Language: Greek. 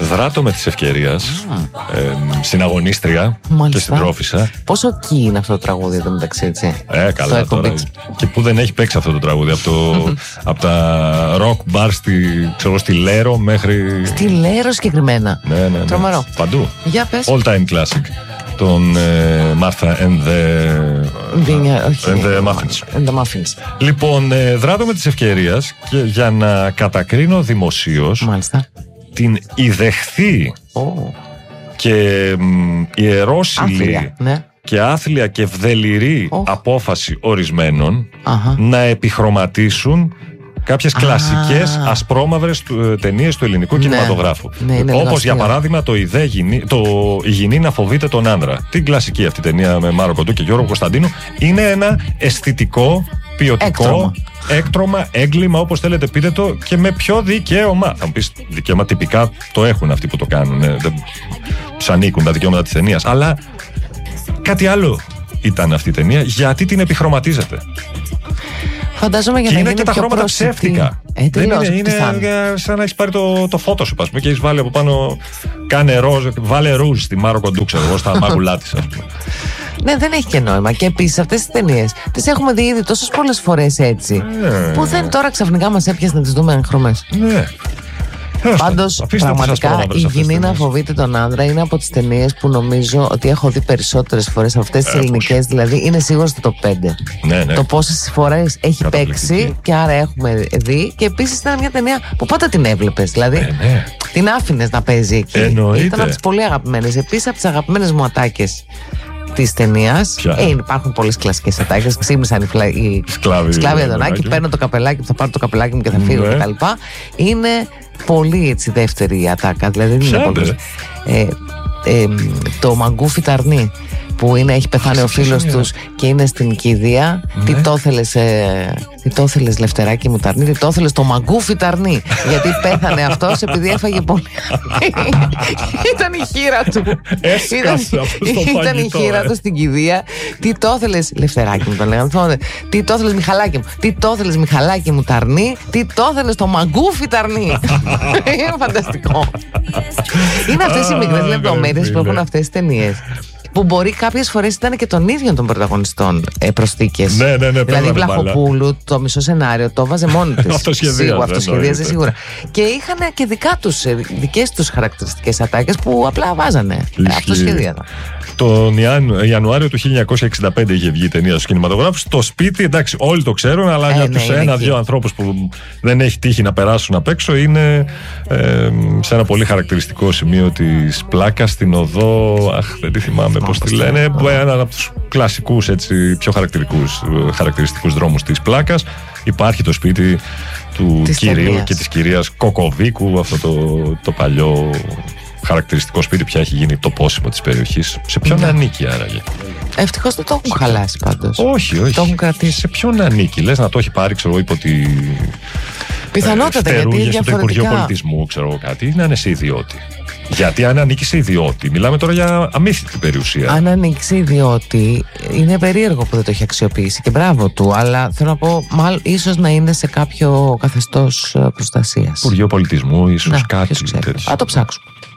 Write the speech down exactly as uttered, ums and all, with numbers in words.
Δράτω με της ευκαιρίας, mm. ε, συναγωνίστρια Μάλιστα. και συντρόφισσα. Πόσο key είναι αυτό το τραγούδι εδώ μεταξύ, έτσι? Ε, καλά τώρα. Και που δεν έχει παίξει αυτό το τραγούδι. Από, το, από τα rock bar στη, ξέρω, στη Λέρο μέχρι. Στη Λέρο συγκεκριμένα. Ναι, ναι, ναι. Τρομερό. Παντού. Για πες. All time classic. Τον ε, Martha and the, Δίνια, όχι, and the Muffins. And the Muffins. Λοιπόν, ε, δράτω με της ευκαιρίας και για να κατακρίνω δημοσίως. Μάλιστα. Την ιδεχθή oh. και μ, ιερόσιλη άθλια, ναι. και άθλια και βδελιρή oh. απόφαση ορισμένων uh-huh. να επιχρωματίσουν κάποιες ah. κλασικές ασπρόμαυρες ταινίες του ελληνικού ναι. κινηματογράφου. Ναι, όπως για παράδειγμα το, ιδέ, γυνή, το «Η γυνή να φοβείται τον άντρα». Την κλασική αυτή ταινία με Μάρο Κοντού και Γιώργο Κωνσταντίνου. Είναι ένα αισθητικό, ποιοτικό έκτρωμα. έκτρωμα, έγκλημα, όπως θέλετε πείτε το, και με ποιο δικαίωμα. Θα μου πεις, δικαίωμα τυπικά το έχουν αυτοί που το κάνουν. Ε, δεν τους ανήκουν τα δικαιώματα της ταινίας. Αλλά κάτι άλλο ήταν αυτή η ταινία, γιατί την επιχρωματίζετε. Φαντάζομαι για και να είναι γίνει και τα πιο χρώματα προσιτή. ψεύτικα. Ε, δεν είναι, είναι είναι σαν να έχεις πάρει το, το Photoshop, ας πούμε, και έχεις βάλει από πάνω, κάνε ροζ, βάλε ρούζ στη Μάρο Κοντού, ξέρω εγώ, στα μάγουλά της, ας πούμε. Ναι, δεν έχει και νόημα. Και επίσης αυτές τις ταινίες τις έχουμε δει ήδη τόσες πολλές φορές έτσι. Ναι. Που δεν τώρα ξαφνικά μας έπιασε να τις δούμε εγχρωμές. Ναι. Πάντως, πραγματικά η γυνή να φοβείται τον άνδρα είναι από τις ταινίες που νομίζω ότι έχω δει περισσότερες φορές από αυτές τις ε, ελληνικές. Δηλαδή, είναι σίγουρο στο top πέντε. Ναι, ναι. Το πόσες φορές έχει παίξει και άρα έχουμε δει. Και επίσης ήταν μια ταινία που πάντα την έβλεπες. Δηλαδή, ναι, ναι. την άφηνες να παίζει εκεί. Εννοείται. Ήταν από τις πολύ αγαπημένες. Επίσης, από τις αγαπημένες μου ατάκες της ταινίας. Ε, υπάρχουν πολλές κλασικές ατάκες. Ξύπνησαν οι, φλα... οι σκλάβοι Αντωνάκη. Παίρνω το καπελάκι που θα πάρω το καπελάκι μου και θα φύγω ναι. κτλ. Είναι πολύ έτσι δεύτερη ατάκα. Δηλαδή δεν είναι πολύ. Ε, ε, το μαγκούφι ταρνί που είναι, έχει πεθάνει ο φίλος τους και είναι στην κηδεία. Ναι. Τι το θέλες, ε, τι το θέλες Λευτεράκι μου ταρνί, τι το θέλες το μαγκούφι ταρνί. Γιατί πέθανε αυτός επειδή έφαγε πολύ. Ήταν η χείρα του. Ήταν, ήταν η χείρα του στην κηδεία. Τι το θέλες Λευτεράκι μου, το λέγανε. Τι το θέλες Μιχαλάκι μου, τι το θέλες Μιχαλάκι μου ταρνί, τι το θέλες το μαγκούφι ταρνί. Είναι φανταστικό. Είναι αυτές οι μικρές λεπτομέρειες που έχουν αυτές τις ταινίες. Που μπορεί κάποιες φορές ήταν και των ίδιων των πρωταγωνιστών ε, προσθήκες. Ναι, ναι, ναι, δηλαδή η Βλαχοπούλου το μισό σενάριο το βάζε μόνη της. Αυτοσχεδίαζε. Αυτοσχεδίαζε σίγουρα. Και είχαν και δικά τους, δικές τους χαρακτηριστικές ατάκες που απλά βάζανε. Αυτοσχεδίαζαν. Τον Ιανουάριο του χίλια εννιακόσια εξήντα πέντε είχε βγει η ταινία στους κινηματογράφους. Το σπίτι, εντάξει, όλοι το ξέρουν, αλλά ε, για τους ναι, ένα-δύο ανθρώπους που δεν έχει τύχει να περάσουν απ' έξω, είναι ε, σε ένα πολύ χαρακτηριστικό σημείο της πλάκας στην οδό. Αχ, δεν τη θυμάμαι πώς τη λένε. Ένα από τους κλασικούς, έτσι, πιο χαρακτηριστικούς, χαρακτηριστικούς δρόμους της πλάκας. Υπάρχει το σπίτι του της κυρίου ταινίας και της κυρίας Κοκοβίκου, αυτό το, το παλιό χαρακτηριστικό σπίτι, πια έχει γίνει το πόσιμο της περιοχής. Σε ποιον ναι. ανήκει άραγε? Ευτυχώς δεν το έχουν χαλάσει πάντως. Όχι, όχι. Το έχουν κρατήσει. Σε ποιον ανήκει? Λες να το έχει πάρει, ξέρω, υπό τη πιθανότατα, ε, γιατί διαφορετικά στο Υπουργείο Πολιτισμού, ξέρω κάτι, να είναι σε ιδιώτη. Γιατί αν ανήκει σε ιδιώτη, μιλάμε τώρα για αμύθιτη περιουσία. Αν ανήκει σε ιδιώτη, είναι περίεργο που δεν το έχει αξιοποιήσει και μπράβο του. Αλλά θέλω να πω, μάλλον ίσως να είναι σε κάποιο καθεστώς προστασίας. Υπουργείο Πολιτισμού, ίσως να, κάτι τέτοιο. Α, το ψάξουμε.